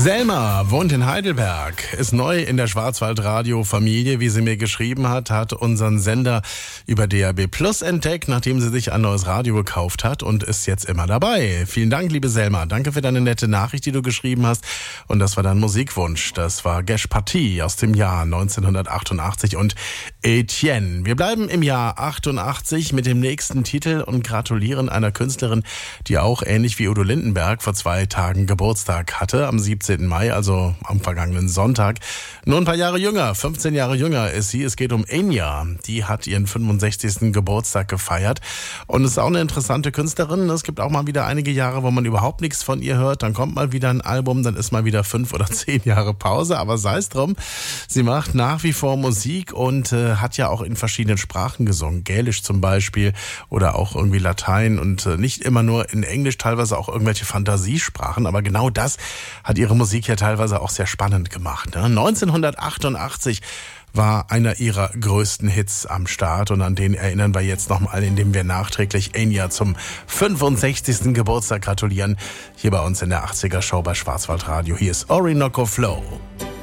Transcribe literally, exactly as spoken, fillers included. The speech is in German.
Selma wohnt in Heidelberg, ist neu in der Schwarzwaldradio-Familie, wie sie mir geschrieben hat, hat unseren Sender über D A B Plus entdeckt, nachdem sie sich ein neues Radio gekauft hat und ist jetzt immer dabei. Vielen Dank, liebe Selma. Danke für deine nette Nachricht, die du geschrieben hast. Und das war dein Musikwunsch. Das war Gesh Party aus dem Jahr neunzehnhundertachtundachtzig und Etienne. Wir bleiben im Jahr achtundachtzig mit dem nächsten Titel und gratulieren einer Künstlerin, die auch ähnlich wie Udo Lindenberg vor zwei Tagen Geburtstag hatte, am siebzehnten Mai, also am vergangenen Sonntag. Nur ein paar Jahre jünger, fünfzehn Jahre jünger ist sie. Es geht um Enya. Die hat ihren fünfundsechzigsten Geburtstag gefeiert und ist auch eine interessante Künstlerin. Es gibt auch mal wieder einige Jahre, wo man überhaupt nichts von ihr hört. Dann kommt mal wieder ein Album, dann ist mal wieder fünf oder zehn Jahre Pause. Aber sei es drum, sie macht nach wie vor Musik und äh, hat ja auch in verschiedenen Sprachen gesungen. Gälisch zum Beispiel oder auch irgendwie Latein und äh, nicht immer nur in Englisch, teilweise auch irgendwelche Fantasiesprachen. Aber genau das hat ihre Musik ja teilweise auch sehr spannend gemacht. Ne? neunzehnhundertachtundachtzig war einer ihrer größten Hits am Start und an den erinnern wir jetzt nochmal, indem wir nachträglich Enya zum fünfundsechzigsten Geburtstag gratulieren. Hier bei uns in der achtziger Show bei Schwarzwaldradio. Hier ist Orinoco Flow.